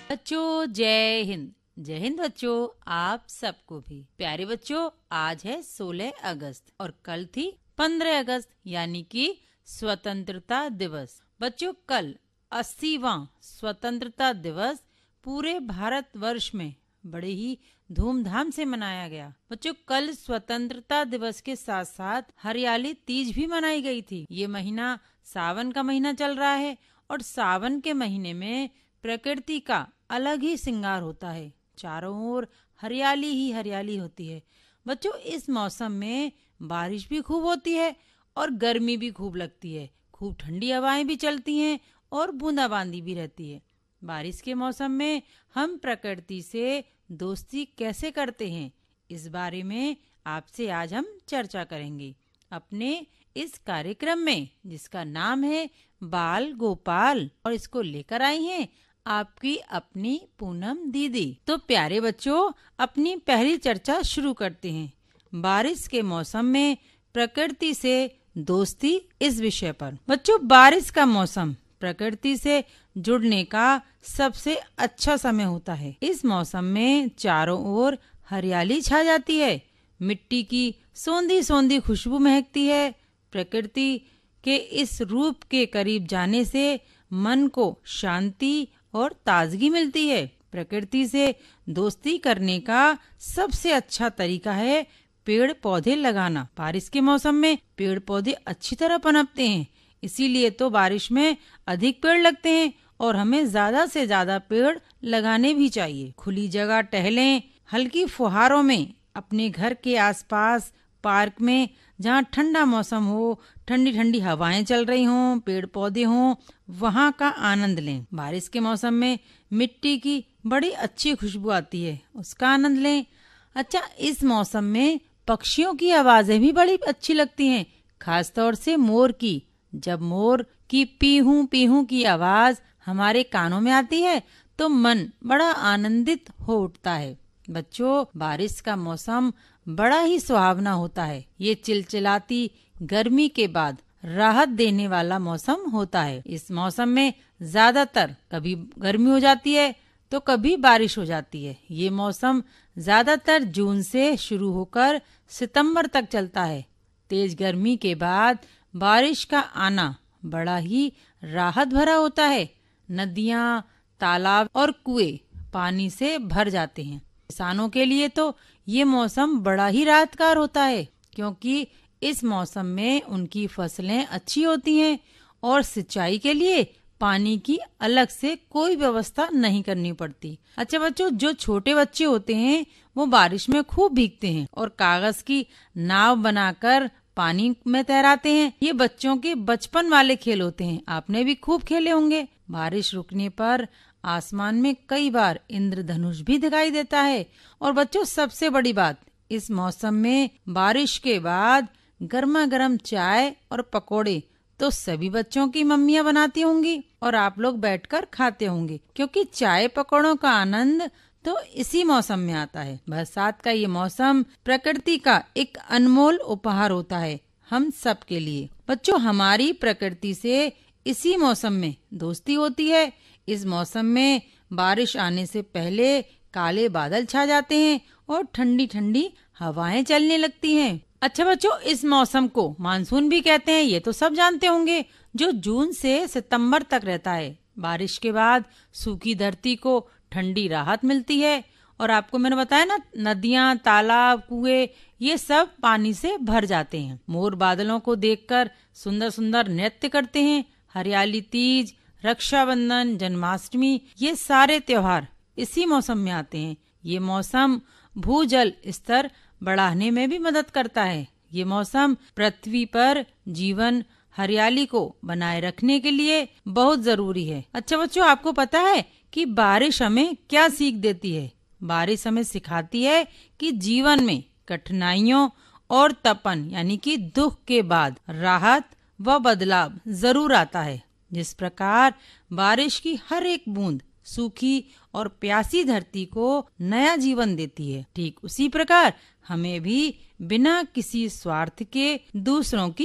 बच्चों जय हिंद। जय हिंद बच्चों, आप सबको भी। प्यारे बच्चों, आज है 16 अगस्त और कल थी 15 अगस्त यानी कि स्वतंत्रता दिवस। बच्चों कल 80वां स्वतंत्रता दिवस पूरे भारतवर्ष में बड़े ही धूमधाम से मनाया गया। बच्चों कल स्वतंत्रता दिवस के साथ साथ हरियाली तीज भी मनाई गई थी। ये महीना सावन का महीना चल रहा है और सावन के महीने में प्रकृति का अलग ही श्रृंगार होता है। चारों ओर हरियाली ही हरियाली होती है। बच्चों इस मौसम में बारिश भी खूब होती है और गर्मी भी खूब लगती है। खूब ठंडी हवाएं भी चलती हैं और बूंदाबांदी भी रहती है। बारिश के मौसम में हम प्रकृति से दोस्ती कैसे करते हैं, इस बारे में आपसे आज हम चर्चा करेंगे अपने इस कार्यक्रम में, जिसका नाम है बाल गोपाल। और इसको लेकर आई हैं आपकी अपनी पूनम दीदी। तो प्यारे बच्चों, अपनी पहली चर्चा शुरू करते हैं बारिश के मौसम में प्रकृति से दोस्ती इस विषय पर। बच्चों बारिश का मौसम प्रकृति से जुड़ने का सबसे अच्छा समय होता है। इस मौसम में चारों ओर हरियाली छा जाती है, मिट्टी की सोंधी सोंधी खुशबू महकती है। प्रकृति के इस रूप के करीब जाने से मन को शांति और ताजगी मिलती है। प्रकृति से दोस्ती करने का सबसे अच्छा तरीका है पेड़ पौधे लगाना। बारिश के मौसम में पेड़ पौधे अच्छी तरह पनपते हैं, इसीलिए तो बारिश में अधिक पेड़ लगते हैं और हमें ज्यादा से ज्यादा पेड़ लगाने भी चाहिए। खुली जगह टहलें, हल्की फुहारों में अपने घर के आसपास, पार्क में जहाँ ठंडा मौसम हो, ठंडी ठंडी हवाएं चल रही हों, पेड़ पौधे हों, वहाँ का आनंद लें। बारिश के मौसम में मिट्टी की बड़ी अच्छी खुशबू आती है, उसका आनंद लें। अच्छा, इस मौसम में पक्षियों की आवाजें भी बड़ी अच्छी लगती हैं, खास तौर से मोर की। जब मोर की पीहू पीहू की आवाज हमारे कानों में आती है तो मन बड़ा आनंदित हो उठता है। बच्चों बारिश का मौसम बड़ा ही सुहावना होता है। ये चिलचिलाती गर्मी के बाद राहत देने वाला मौसम होता है। इस मौसम में ज्यादातर कभी गर्मी हो जाती है तो कभी बारिश हो जाती है। ये मौसम ज्यादातर जून से शुरू होकर सितंबर तक चलता है। तेज गर्मी के बाद बारिश का आना बड़ा ही राहत भरा होता है। नदियाँ, तालाब और कुएं पानी से भर जाते हैं। किसानों के लिए तो ये मौसम बड़ा ही राहतगार होता है, क्योंकि इस मौसम में उनकी फसलें अच्छी होती हैं और सिंचाई के लिए पानी की अलग से कोई व्यवस्था नहीं करनी पड़ती। अच्छा बच्चों, जो छोटे बच्चे होते हैं वो बारिश में खूब भीगते हैं और कागज की नाव बनाकर पानी में तैराते हैं। ये बच्चों के बचपन वाले खेल होते हैं, आपने भी खूब खेले होंगे। बारिश रुकने पर आसमान में कई बार इंद्रधनुष भी दिखाई देता है। और बच्चों सबसे बड़ी बात, इस मौसम में बारिश के बाद गर्मा गर्म चाय और पकोड़े तो सभी बच्चों की मम्मियाँ बनाती होंगी और आप लोग बैठकर खाते होंगे, क्योंकि चाय पकौड़ों का आनंद तो इसी मौसम में आता है। बरसात का ये मौसम प्रकृति का एक अनमोल उपहार होता है हम सब के लिए। बच्चों हमारी प्रकृति से इसी मौसम में दोस्ती होती है। इस मौसम में बारिश आने से पहले काले बादल छा जाते हैं और ठंडी ठंडी हवाएं चलने लगती हैं। अच्छा बच्चों, इस मौसम को मानसून भी कहते हैं, ये तो सब जानते होंगे, जो जून से सितंबर तक रहता है। बारिश के बाद सूखी धरती को ठंडी राहत मिलती है और आपको मैंने बताया ना, नदियाँ, तालाब, कुएं ये सब पानी से भर जाते हैं। मोर बादलों को देखकर सुंदर सुंदर नृत्य करते हैं। हरियाली तीज, रक्षाबंधन, जन्माष्टमी ये सारे त्योहार इसी मौसम में आते हैं। ये मौसम भूजल स्तर बढ़ाने में भी मदद करता है। ये मौसम पृथ्वी पर जीवन, हरियाली को बनाए रखने के लिए बहुत जरूरी है। अच्छा बच्चों, आपको पता है कि बारिश हमें क्या सीख देती है? बारिश हमें सिखाती है कि जीवन में कठिनाइयों और तपन यानी कि दुख के बाद राहत व बदलाव जरूर आता है। जिस प्रकार बारिश की हर एक बूंद सूखी और प्यासी धरती को नया जीवन देती है, ठीक उसी प्रकार हमें भी बिना किसी स्वार्थ के दूसरों की